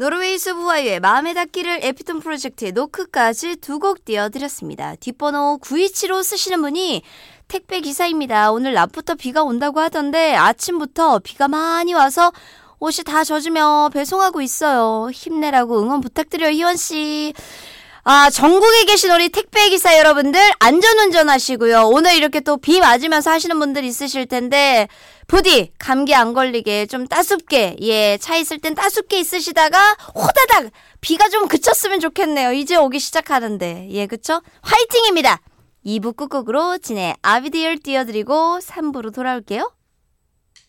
노르웨이 수부와유의 마음에 닿기를 에피톤 프로젝트의 노크까지 두 곡 띄워드렸습니다. 뒷번호 9275 쓰시는 분이 택배 기사입니다. 오늘 낮부터 비가 온다고 하던데 아침부터 비가 많이 와서 옷이 다 젖으며 배송하고 있어요. 힘내라고 응원 부탁드려요, 희원씨. 전국에 계신 우리 택배기사 여러분들 안전운전 하시고요. 오늘 이렇게 또 비 맞으면서 하시는 분들 있으실 텐데 부디 감기 안 걸리게 좀 따숩게 차 있을 땐 따숩게 있으시다가 호다닥 비가 좀 그쳤으면 좋겠네요. 이제 오기 시작하는데 그쵸? 화이팅입니다. 2부 끝곡으로 진의 아비디얼 띄워드리고 3부로 돌아올게요.